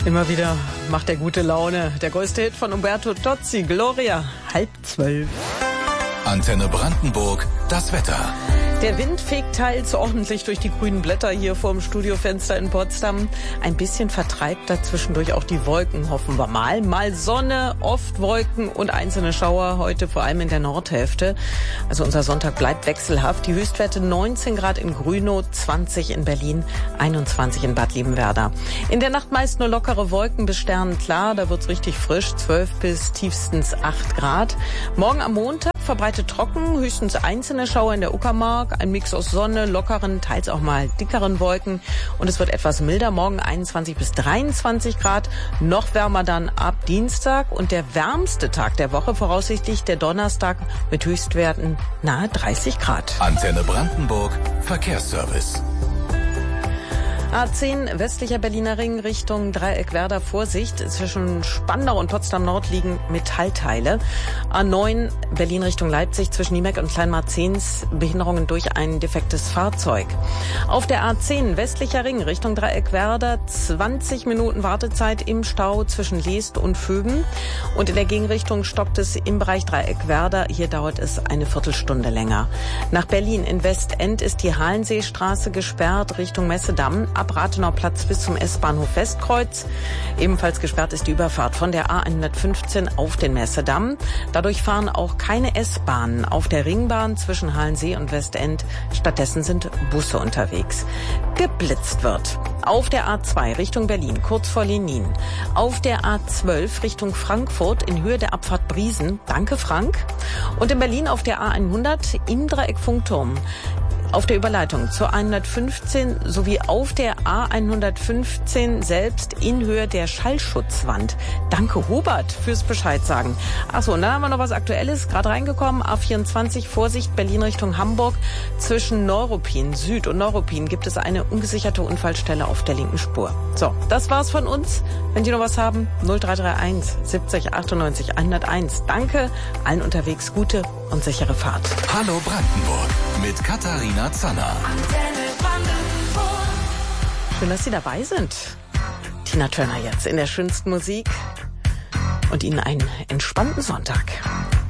Immer wieder macht er gute Laune. Der größte Hit von Umberto Tozzi, Gloria, 11:30. Antenne Brandenburg, das Wetter. Der Wind fegt teils ordentlich durch die grünen Blätter hier vorm Studiofenster in Potsdam. Ein bisschen vertreibt da zwischendurch auch die Wolken, hoffen wir mal. Mal Sonne, oft Wolken und einzelne Schauer, heute vor allem in der Nordhälfte. Also unser Sonntag bleibt wechselhaft. Die Höchstwerte 19 Grad in Grünow, 20 in Berlin, 21 in Bad Liebenwerda. In der Nacht meist nur lockere Wolken bis sternenklar, da wird's richtig frisch, 12 bis tiefstens 8 Grad. Morgen am Montag verbreitet trocken, höchstens einzelne Schauer in der Uckermark, ein Mix aus Sonne, lockeren, teils auch mal dickeren Wolken und es wird etwas milder, morgen 21 bis 23 Grad, noch wärmer dann ab Dienstag und der wärmste Tag der Woche voraussichtlich der Donnerstag mit Höchstwerten nahe 30 Grad. Antenne Brandenburg, Verkehrsservice. A10 westlicher Berliner Ring Richtung Dreieckwerder, Vorsicht, zwischen Spandau und Potsdam Nord liegen Metallteile. A9 Berlin Richtung Leipzig zwischen Niemeck und Kleinmarzens Behinderungen durch ein defektes Fahrzeug. Auf der A10 westlicher Ring Richtung Dreieckwerder 20 Minuten Wartezeit im Stau zwischen Leest und Vögen und in der Gegenrichtung stockt es im Bereich Dreieckwerder. Hier dauert es eine Viertelstunde länger. Nach Berlin in Westend ist die Halenseestraße gesperrt Richtung Messedamm. Ab Rathenauplatz bis zum S-Bahnhof Westkreuz. Ebenfalls gesperrt ist die Überfahrt von der A115 auf den Messedamm. Dadurch fahren auch keine S-Bahnen auf der Ringbahn zwischen Halensee und Westend. Stattdessen sind Busse unterwegs. Geblitzt wird. Auf der A2 Richtung Berlin, kurz vor Lenin. Auf der A12 Richtung Frankfurt in Höhe der Abfahrt Briesen. Danke, Frank. Und in Berlin auf der A100 im Dreieck Funkturm. Auf der Überleitung zur 115 sowie auf der A115 selbst in Höhe der Schallschutzwand. Danke, Hubert, fürs Bescheid sagen. Achso, und dann haben wir noch was Aktuelles, gerade reingekommen. A24, Vorsicht, Berlin Richtung Hamburg. Zwischen Neuruppin Süd und Neuruppin gibt es eine ungesicherte Unfallstelle auf der linken Spur. So, das war's von uns. Wenn Sie noch was haben, 0331 70 98 101. Danke, allen unterwegs gute und sichere Fahrt. Hallo Brandenburg mit Katharina Zanner. Schön, dass Sie dabei sind. Tina Turner jetzt in der schönsten Musik und Ihnen einen entspannten Sonntag.